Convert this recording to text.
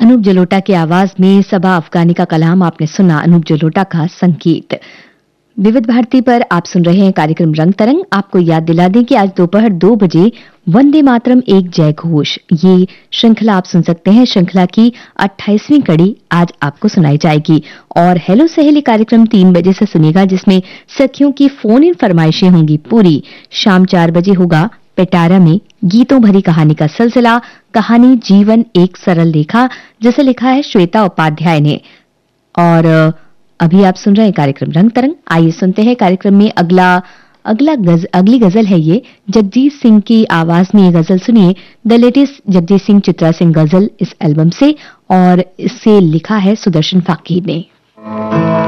अनूप जलोटा की आवाज में सबा अफगानी का कलाम आपने सुना, अनूप जलोटा का संगीत। विविध भारती पर आप सुन रहे हैं कार्यक्रम रंग तरंग। आपको याद दिला दें कि आज दोपहर 2 बजे वंदे मातरम एक जय घोष, ये श्रृंखला आप सुन सकते हैं। श्रृंखला की 28वीं कड़ी आज आपको सुनाई जाएगी। और हेलो सहेली कार्यक्रम 3 बजे से सुनिएगा, जिसमें सखियों की फोन इन फरमाइशें होंगी पूरी। शाम 4 बजे होगा पिटारा में गीतों भरी कहानी का सिलसिला, कहानी जीवन एक सरल रेखा, जिसे लिखा है श्वेता उपाध्याय ने। और अभी आप सुन रहे हैं कार्यक्रम रंग तरंग। आइए सुनते हैं कार्यक्रम में अगली गजल है ये जगजीत सिंह की आवाज में। ये गजल सुनिए, द लेटेस्ट जगजीत सिंह चित्रा सिंह गजल इस एल्बम से, और इसे लिखा है सुदर्शन फाकीर ने।